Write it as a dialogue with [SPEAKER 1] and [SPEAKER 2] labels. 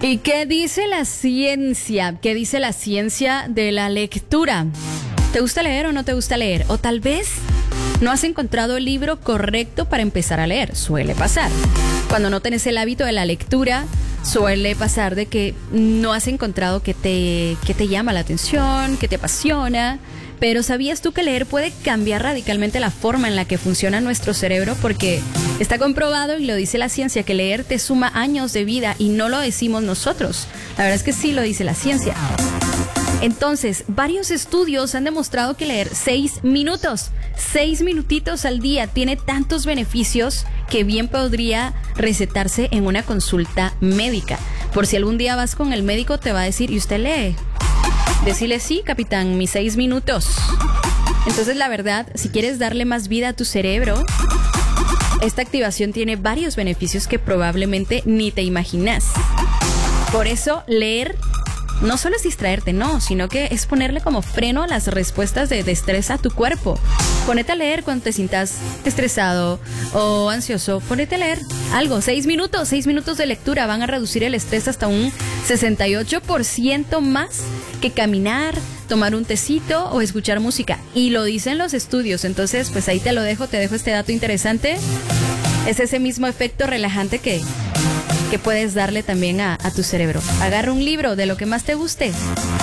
[SPEAKER 1] ¿Y qué dice la ciencia? ¿Qué dice la ciencia de la lectura? ¿Te gusta leer o no te gusta leer? O tal vez no has encontrado el libro correcto para empezar a leer. Suele pasar. Cuando no tenés el hábito de la lectura, suele pasar de que no has encontrado que te llama la atención, que te apasiona. Pero ¿sabías tú que leer puede cambiar radicalmente la forma en la que funciona nuestro cerebro? Porque está comprobado, y lo dice la ciencia, que leer te suma años de vida, y no lo decimos nosotros. La verdad es que sí lo dice la ciencia. Entonces, varios estudios han demostrado que leer 6 minutitos al día tiene tantos beneficios que bien podría recetarse en una consulta médica. Por si algún día vas con el médico, te va a decir, ¿y usted lee? Decirle, sí, capitán, mis 6 minutos. Entonces, la verdad, si quieres darle más vida a tu cerebro, esta activación tiene varios beneficios que probablemente ni te imaginas. Por eso, leer no solo es distraerte, no, sino que es ponerle como freno a las respuestas de estrés a tu cuerpo. Ponete a leer cuando te sientas estresado o ansioso. Ponete a leer algo. 6 minutos de lectura van a reducir el estrés hasta un 68% más que caminar, tomar un tecito o escuchar música. Y lo dicen los estudios. Entonces, pues ahí te dejo este dato interesante. Es ese mismo efecto relajante que puedes darle también a tu cerebro. Agarra un libro de lo que más te guste